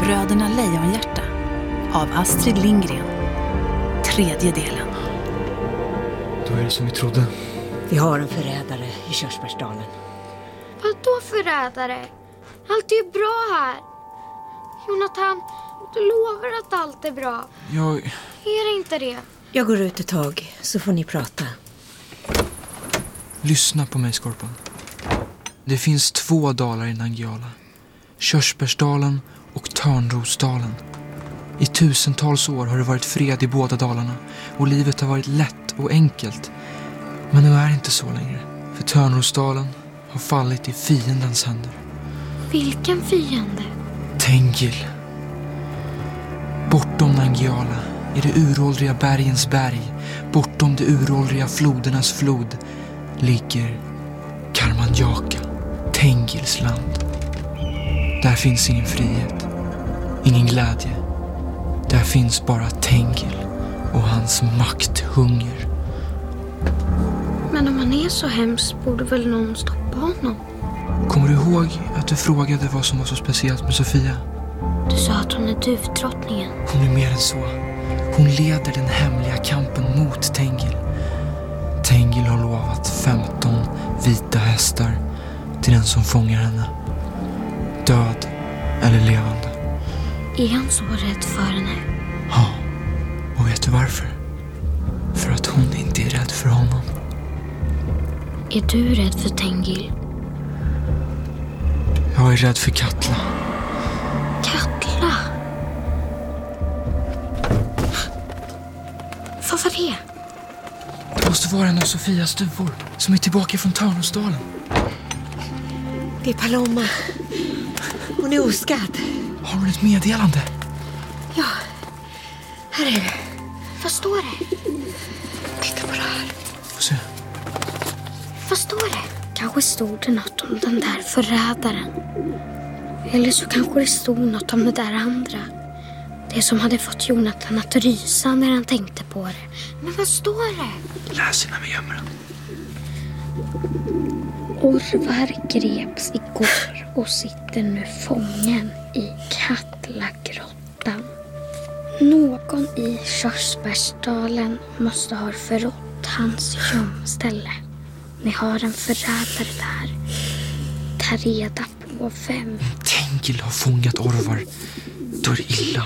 Bröderna Lejonhjärta av Astrid Lindgren. 3:e delen. Då är det som vi trodde. Vi har en förrädare i Körsbärsdalen. Vadå förrädare? Allt är ju bra här. Jonathan, du lovar att allt är bra. Är det inte det? Jag går ut ett tag så får ni prata. Lyssna på mig, Skorpan. Det finns 2 dalar i Nangijala. Körsbärsdalen och Törnrosdalen. I tusentals år har det varit fred i båda dalarna och livet har varit lätt och enkelt. Men nu är det inte så längre, för Törnrosdalen har fallit i fiendens händer. Vilken fiende? Tengil. Bortom Nangijala är det uråldriga bergens berg. Bortom de uråldriga flodernas flod ligger Karmanjaka, Tengils land. Där finns ingen frihet, ingen glädje. Där finns bara Tengil och hans makthunger. Men om han är så hemskt borde väl någon stoppa honom? Kommer du ihåg att du frågade vad som var så speciellt med Sofia? Du sa att hon är duvdrottningen. Hon är mer än så. Hon leder den hemliga kampen mot Tengil. Tengil har lovat 15 vita hästar till den som fångar henne. Död eller levande. Är han så rädd för henne? Ja, och vet du varför? För att hon inte är rädd för honom. Är du rädd för Tengil? Jag är rädd för Katla. Katla? Vad var det? Det måste vara en av Sofias duvor som är tillbaka från Törnrosdalen. Det är Paloma. Hon är oskadd. Har hon ett meddelande? Ja, här är det. Vad står det? Titta på det här. Får se. Vad står det? Kanske stod det något om den där förrädaren. Eller så kanske det stod något om det där andra. Det som hade fått Jonathan att rysa när han tänkte på det. Men vad står det? Läs innan vi gömmer den. Orvar greps igår och sitter nu fången i Katlagrottan. Någon i Körsbärsdalen måste ha förrått hans gömställe. Ni har en förrädare där. Ta reda på vem. Tengil har fångat Orvar. Då är det illa.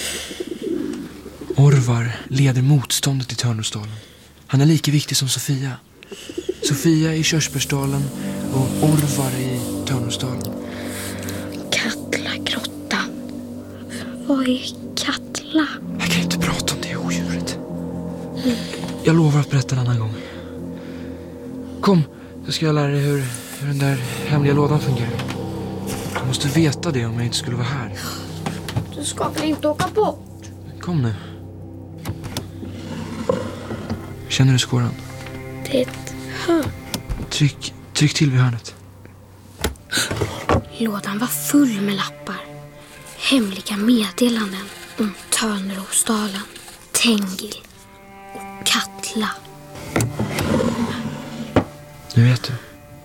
Orvar leder motståndet i Törnrosdalen. Han är lika viktig som Sofia. Sofia i Körsbärsdalen och Orvar i Törnrosdalen. Katlagrottan. Vad är Katla? Jag kan inte prata om det odjuret. Jag lovar att berätta en annan gång. Kom, så ska jag lära dig hur den där hemliga lådan fungerar. Du måste veta det om jag inte skulle vara här. Du ska väl inte åka bort? Kom nu. Känner du skåran? Det är ett hörn. Tryck till vid hörnet. Lådan var full med lappar. Hemliga meddelanden om Törnrosdalen, Tengil och Katla. Nu vet du.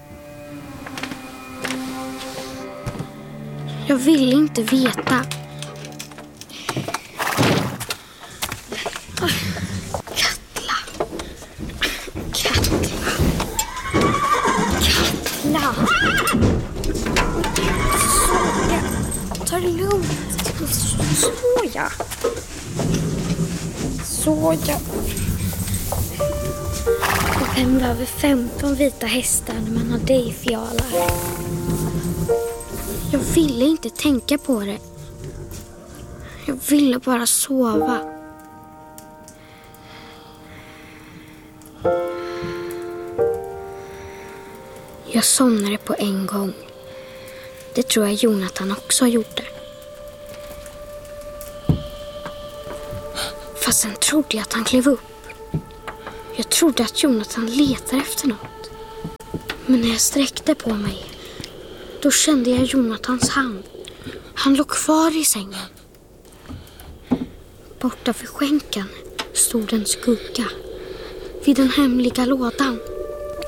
Jag vill inte veta. Katla. Såja. Ta det lugnt. Såja. Vem behöver 15 vita hästar när man har dig fjalar? Jag ville inte tänka på det. Jag ville bara sova. Jag somnade på en gång. Det tror jag Jonathan också gjorde. Fast sen trodde jag att han klev upp. Jag trodde att Jonathan letar efter något. Men när jag sträckte på mig, då kände jag Jonathans hand. Han låg kvar i sängen. Borta vid skänken stod en skugga. Vid den hemliga lådan.